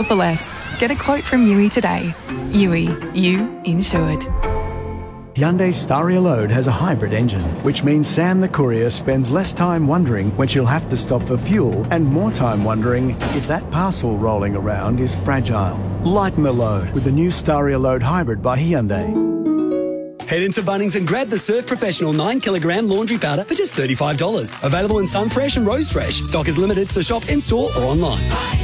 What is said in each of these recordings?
for less. Get a quote from Yui today. Yui, you insured. Hyundai Staria Load has a hybrid engine, which means Sam the courier spends less time wondering when she'll have to stop for fuel and more time wondering if that parcel rolling around is fragile. Lighten the load with the new Staria Load Hybrid by Hyundai. Head into Bunnings and grab the Surf Professional 9kg laundry powder for just $35. Available in Sunfresh and Rose Fresh. Stock is limited, so shop in-store or online.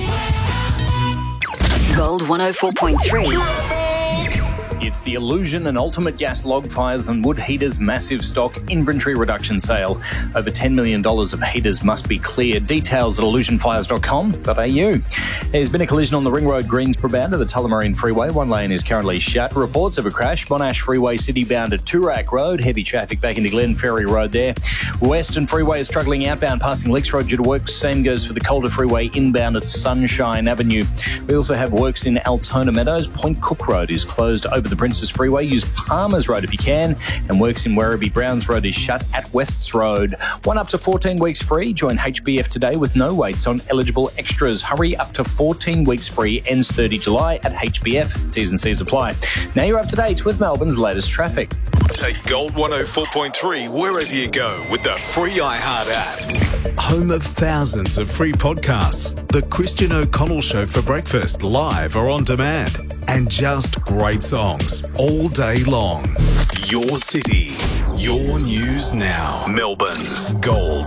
Gold 104.3. It's the Illusion and Ultimate Gas Log Fires and Wood Heaters massive stock inventory reduction sale. Over $10 million of heaters must be cleared. Details at illusionfires.com.au. There's been a collision on the Ring Road Greensboro bound to the Tullamarine Freeway. One lane is currently shut. Reports of a crash. Monash Freeway City bound at Toorak Road. Heavy traffic back into Glen Ferry Road there. Western Freeway is struggling outbound passing Leaks Road due to works. Same goes for the Calder Freeway inbound at Sunshine Avenue. We also have works in Altona Meadows. Point Cook Road is closed over the Princess Freeway. Use Palmer's Road if you can. And works in Werribee. Browns Road is shut at Wests Road. 1 up to 14 weeks free. Join HBF today with no waits on eligible extras. Hurry up to 14 weeks free. Ends 30 July at HBF. T's and C's apply. Now you're up to date with Melbourne's latest traffic. Take Gold 104.3 wherever you go with the free iHeart app. Home of thousands of free podcasts. The Christian O'Connell Show for breakfast, live or on demand. And just great songs all day long. Your city, your news now. Melbourne's Gold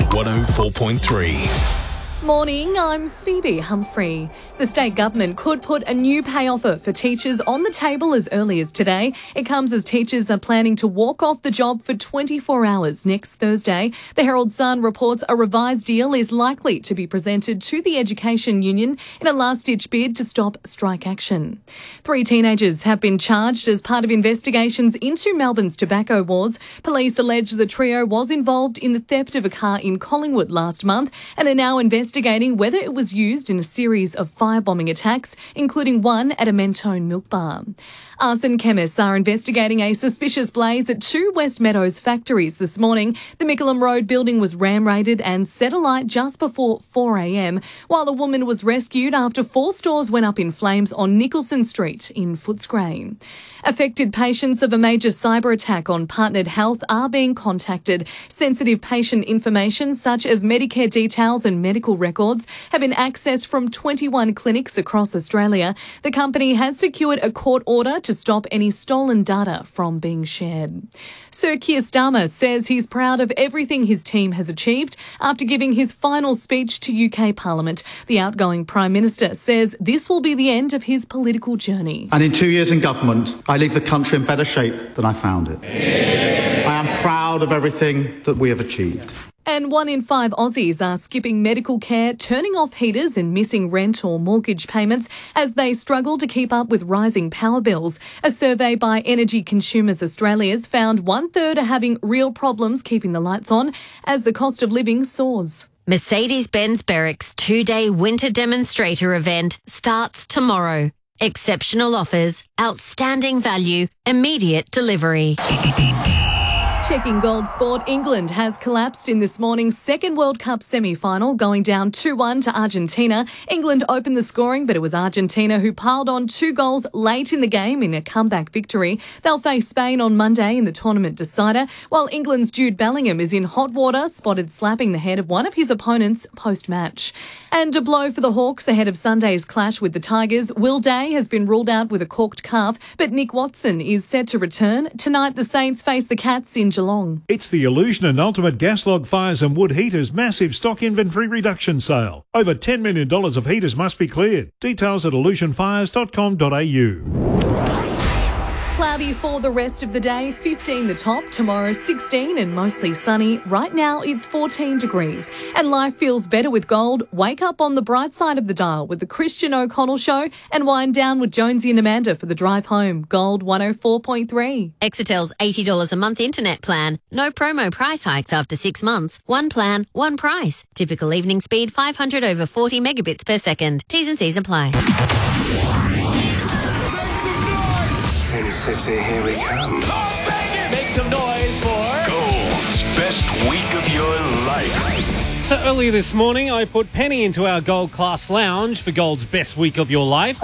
104.3. Morning, I'm Phoebe Humphrey. The state government could put a new pay offer for teachers on the table as early as today. It comes as teachers are planning to walk off the job for 24 hours next Thursday. The Herald Sun reports a revised deal is likely to be presented to the Education Union in a last-ditch bid to stop strike action. 3 teenagers have been charged as part of investigations into Melbourne's tobacco wars. Police allege the trio was involved in the theft of a car in Collingwood last month and are now investigating whether it was used in a series of firebombing attacks, including one at a Mentone milk bar. Arson chemists are investigating a suspicious blaze at 2 West Meadows factories this morning. The Mickleham Road building was ram-raided and set alight just before 4 a.m, while a woman was rescued after 4 stores went up in flames on Nicholson Street in Footscray. Affected patients of a major cyber attack on Partnered Health are being contacted. Sensitive patient information such as Medicare details and medical records have been accessed from 21 clinics across Australia. The company has secured a court order to stop any stolen data from being shared. Sir Keir Starmer says he's proud of everything his team has achieved after giving his final speech to UK Parliament. The outgoing Prime Minister says this will be the end of his political journey. And in 2 years in government, I leave the country in better shape than I found it. I am proud of everything that we have achieved. And 1 in 5 Aussies are skipping medical care, turning off heaters and missing rent or mortgage payments as they struggle to keep up with rising power bills. A survey by Energy Consumers Australia's found 1/3 are having real problems keeping the lights on as the cost of living soars. Mercedes-Benz Berwick's 2-day winter demonstrator event starts tomorrow. Exceptional offers, outstanding value, immediate delivery. Checking Gold Sport, England has collapsed in this morning's second World Cup semi-final, going down 2-1 to Argentina. England opened the scoring, but it was Argentina who piled on 2 goals late in the game in a comeback victory. They'll face Spain on Monday in the tournament decider, while England's Jude Bellingham is in hot water, spotted slapping the head of one of his opponents post-match. And a blow for the Hawks ahead of Sunday's clash with the Tigers. Will Day has been ruled out with a corked calf, but Nick Watson is set to return. Tonight, the Saints face the Cats in Geelong. It's the Illusion and Ultimate Gas Log Fires and Wood Heaters massive stock inventory reduction sale. Over $10 million of heaters must be cleared. Details at illusionfires.com.au. Cloudy for the rest of the day, 15 the top, tomorrow 16 and mostly sunny. Right now it's 14 degrees. And life feels better with gold. Wake up on the bright side of the dial with the Christian O'Connell Show and wind down with Jonesy and Amanda for the drive home. Gold 104.3. Exetel's $80 a month internet plan. No promo price hikes after 6 months. One plan, one price. Typical evening speed 500 over 40 megabits per second. T's and C's apply. Sin City, here we come. Las Vegas! Make some noise for Gold's best week of your life. So earlier this morning, I put Penny into our Gold Class Lounge for Gold's best week of your life.